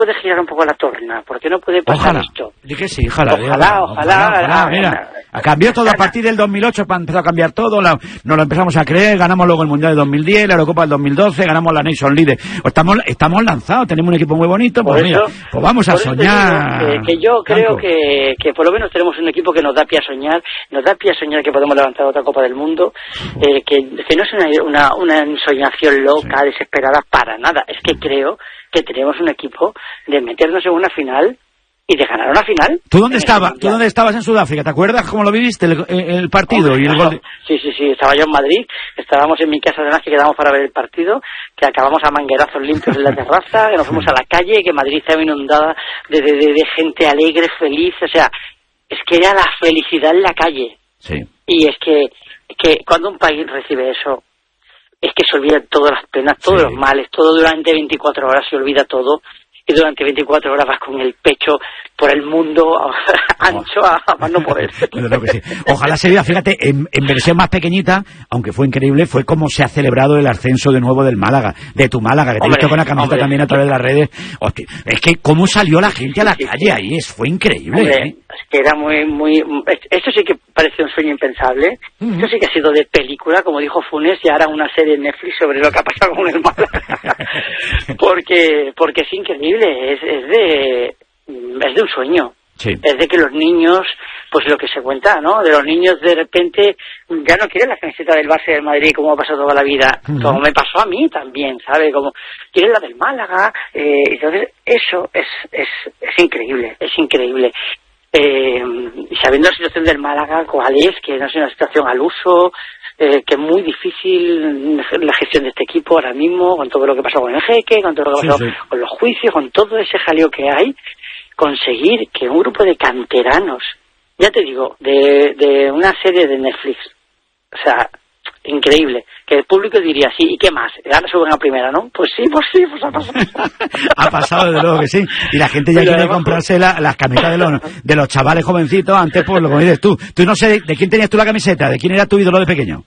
puede girar un poco la torna? ¿Por qué no puede pasar esto? Dije sí, ojalá. Mira. Cambió todo a partir del 2008, empezó a cambiar todo, nos lo empezamos a creer, ganamos luego el Mundial de 2010, la Eurocopa del 2012, ganamos la Nation League. Estamos lanzados, tenemos un equipo muy bonito, pues mira, pues vamos a soñar. Que yo creo que por lo menos tenemos un equipo que nos da pie a soñar, que podemos levantar otra Copa del Mundo, que no es una ensoñación loca, desesperada, para nada. Es que creo que tenemos un equipo de meternos en una final y de ganar una final. ¿Tú dónde estabas en Sudáfrica? ¿Te acuerdas cómo lo viviste el partido? Y el gol? Sí, estaba yo en Madrid, estábamos en mi casa, además, que quedamos para ver el partido, que acabamos a manguerazos limpios en la terraza, que nos fuimos a la calle, que Madrid estaba inundada de gente alegre, feliz, o sea, es que era la felicidad en la calle. Sí. Y es que cuando un país recibe eso, es que se olvidan todas las penas, todos los males, todo durante 24 horas se olvida todo, y durante 24 horas vas con el pecho por el mundo ancho a más no poder. Claro que sí. Ojalá se vea, fíjate, en versión más pequeñita, aunque fue increíble, fue como se ha celebrado el ascenso de nuevo del Málaga, de tu Málaga, que te he visto con la camiseta también a través de las redes. Hostia, es que cómo salió la gente a la calle ahí, fue increíble. Es que era muy... Esto sí que parece un sueño impensable. Esto sí que ha sido de película, como dijo Funes, y ahora una serie en Netflix sobre lo que ha pasado con el Málaga. porque es increíble, es de un sueño. Sí. Es de que los niños, pues lo que se cuenta, ¿no? De los niños de repente ya no quieren la camiseta del Barça y del Madrid como ha pasado toda la vida, como me pasó a mí también, ¿sabes? Como quieren la del Málaga, entonces eso es increíble, es increíble. Y sabiendo la situación del Málaga, cuál es, que no es una situación al uso, que es muy difícil la gestión de este equipo ahora mismo, con todo lo que pasó con el Jeque, con todo lo que pasó con los juicios, con todo ese jaleo que hay, conseguir que un grupo de canteranos, ya te digo, de una serie de Netflix, o sea, increíble, que el público diría, sí, ¿y qué más? Ahora suben a primera, ¿no? Pues ha pasado. Ha pasado, desde luego que sí. Y la gente ya quiere comprarse las camisetas de los chavales jovencitos. Antes, pues, lo que dices tú. Tú no sé, ¿de quién tenías tú la camiseta? ¿De quién era tu ídolo de pequeño?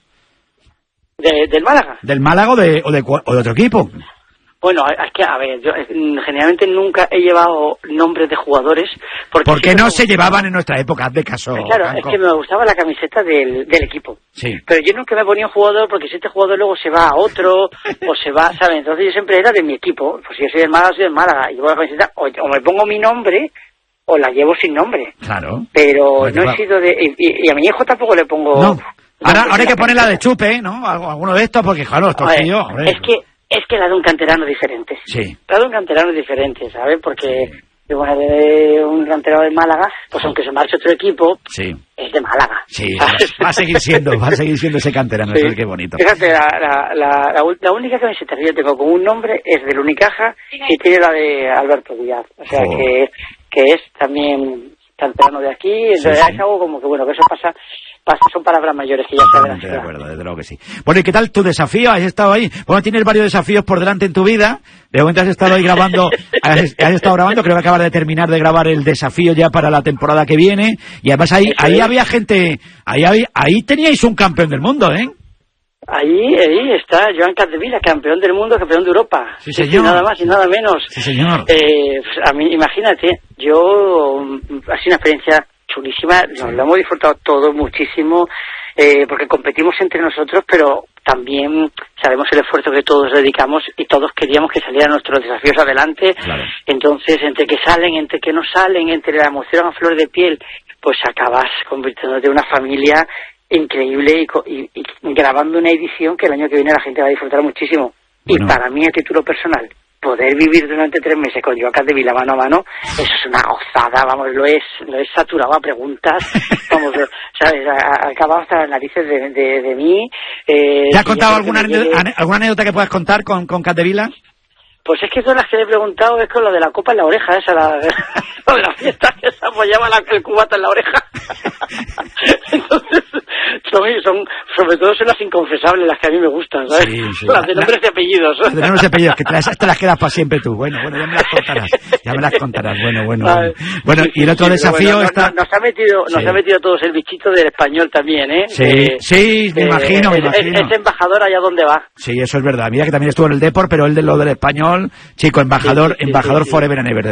¿Del Málaga? ¿Del Málaga o de otro equipo? Bueno, es que, a ver, yo generalmente nunca he llevado nombres de jugadores. Porque no se llevaban en nuestra época, haz de caso. Claro, Franco. Es que me gustaba la camiseta del equipo. Sí. Pero yo nunca me ponía un jugador, porque si este jugador luego se va a otro, o se va, ¿sabes? Entonces yo siempre era de mi equipo. Pues si yo soy del Málaga, soy del Málaga. Y llevo la camiseta, o me pongo mi nombre, o la llevo sin nombre. Claro. Pero no he sido de... Y a mi hijo tampoco le pongo... No. Ahora hay que ponerla de chupe, ¿no? Alguno de estos, porque claro, estos tíos... Es que la de un canterano diferente. Sí. La de un canterano diferente, ¿sabes? Porque de un canterano de Málaga, pues aunque se marche otro equipo, es de Málaga. Sí, va a seguir siendo ese canterano, sí. Qué bonito. Fíjate, la única camiseta que yo tengo con un nombre es del Unicaja y tiene la de Alberto Díaz. O sea, que es también canterano de aquí. Entonces es algo como que, bueno, que eso pasa, son palabras mayores que ya saben. De acuerdo, desde luego que sí. Bueno, ¿y qué tal tu desafío? ¿Has estado ahí? Bueno, tienes varios desafíos por delante en tu vida. De momento has estado ahí grabando, has estado grabando, creo que acabas de terminar de grabar el desafío ya para la temporada que viene. Y además ahí había gente, ahí teníais un campeón del mundo, ¿eh? Ahí está Joan Capdevila, campeón del mundo, campeón de Europa. Sí, señor. Nada más y nada menos. Sí, señor. Pues a mí, imagínate, yo, ha sido una experiencia chulísima, nos lo hemos disfrutado todos muchísimo, porque competimos entre nosotros, pero también sabemos el esfuerzo que todos dedicamos y todos queríamos que salieran nuestros desafíos adelante. Claro. Entonces, entre que salen, entre que no salen, entre la emoción a flor de piel, pues acabas convirtiéndote en una familia increíble y grabando una edición que el año que viene la gente va a disfrutar muchísimo. Bueno. Y para mí, a título personal, poder vivir durante 3 meses con Joan Capdevila mano a mano, eso es una gozada, vamos, lo es saturado a preguntas, vamos, ¿sabes? Ha acabado hasta las narices de mí. ¿Te ha contado alguna anécdota que puedas contar con Capdevila? Pues es que todas las que le he preguntado es con lo de la copa en la oreja, lo de la fiesta que se apoyaba el cubata en la oreja. Entonces, son sobre todo son las inconfesables las que a mí me gustan, ¿sabes? Sí. Las de nombres y apellidos. Las de nombres y apellidos, que te las quedas para siempre tú. Bueno, ya me las contarás. Bueno, y el otro desafío está... Nos ha metido todos el bichito del español también, ¿eh? Sí, me imagino. Es embajador allá donde va. Sí, eso es verdad. Mira que también estuvo en el Depor, pero él de lo del español, chico, embajador forever and ever.